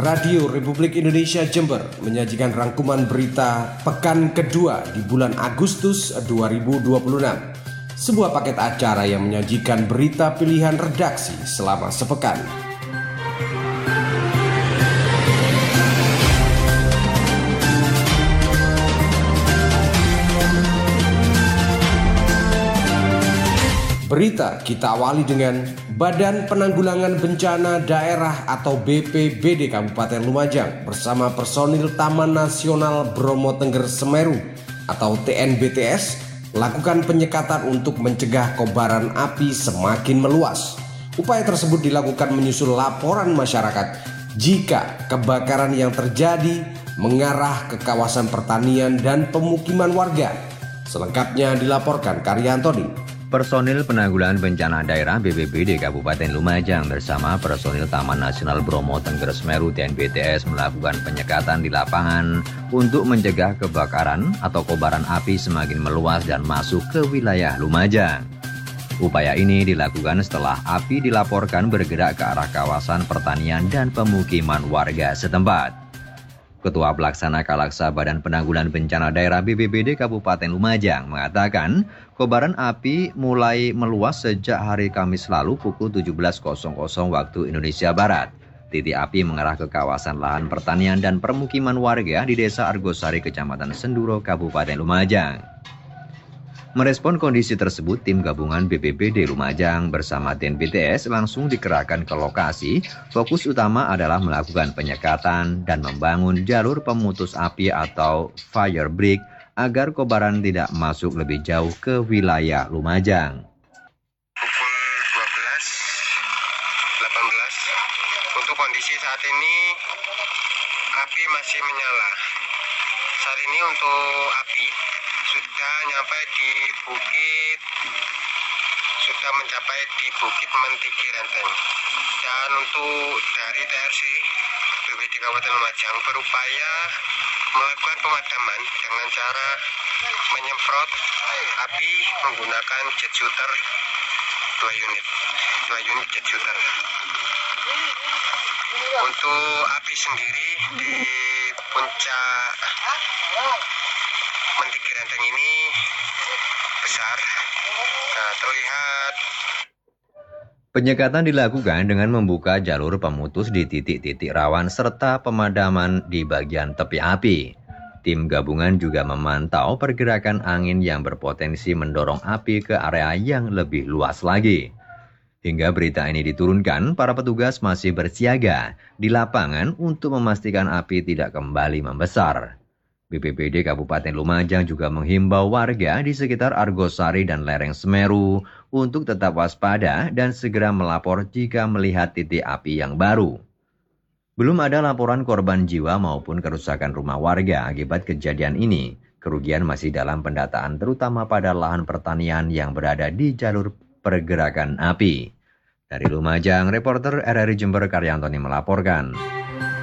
Radio Republik Indonesia Jember menyajikan rangkuman berita pekan kedua di bulan Agustus 2026. Sebuah paket acara yang menyajikan berita pilihan redaksi selama sepekan. Berita kita awali dengan Badan Penanggulangan Bencana Daerah atau BPBD Kabupaten Lumajang bersama personil Taman Nasional Bromo Tengger Semeru atau TNBTS lakukan penyekatan untuk mencegah kobaran api semakin meluas. Upaya tersebut dilakukan menyusul laporan masyarakat jika kebakaran yang terjadi mengarah ke kawasan pertanian dan pemukiman warga. Selengkapnya dilaporkan Karyantoni. Personil Penanggulangan Bencana Daerah BPBD Kabupaten Lumajang bersama personil Taman Nasional Bromo Tengger Semeru TNBTS melakukan penyekatan di lapangan untuk mencegah kebakaran atau kobaran api semakin meluas dan masuk ke wilayah Lumajang. Upaya ini dilakukan setelah api dilaporkan bergerak ke arah kawasan pertanian dan pemukiman warga setempat. Ketua Pelaksana Kalaksa Badan Penanggulangan Bencana Daerah BPBD Kabupaten Lumajang mengatakan kobaran api mulai meluas sejak hari Kamis lalu pukul 17.00 waktu Indonesia Barat. Titik api mengarah ke kawasan lahan pertanian dan permukiman warga di Desa Argosari, Kecamatan Senduro, Kabupaten Lumajang. Merespon kondisi tersebut, tim gabungan BPBD Lumajang bersama TNBTS langsung dikerahkan ke lokasi. Fokus utama adalah melakukan penyekatan dan membangun jalur pemutus api atau fire break agar kobaran tidak masuk lebih jauh ke wilayah Lumajang. Pukul 12.18 untuk kondisi saat ini api masih menyala. Saat ini untuk api sudah mencapai di Bukit Mentiki Renteng. Dan untuk dari TRC BPBD Kabupaten Lumajang berupaya melakukan pemadaman dengan cara menyemprot api menggunakan jet shooter 2 unit jet shooter. Untuk api sendiri di puncak Mentiki Renteng ini besar, terlihat. Penyekatan dilakukan dengan membuka jalur pemutus di titik-titik rawan serta pemadaman di bagian tepi api. Tim gabungan juga memantau pergerakan angin yang berpotensi mendorong api ke area yang lebih luas lagi. Hingga berita ini diturunkan, para petugas masih bersiaga di lapangan untuk memastikan api tidak kembali membesar. BPBD Kabupaten Lumajang juga menghimbau warga di sekitar Argosari dan lereng Semeru untuk tetap waspada dan segera melapor jika melihat titik api yang baru. Belum ada laporan korban jiwa maupun kerusakan rumah warga akibat kejadian ini. Kerugian masih dalam pendataan terutama pada lahan pertanian yang berada di jalur pergerakan api. Dari Lumajang, reporter RRI Jember Karyantoni melaporkan.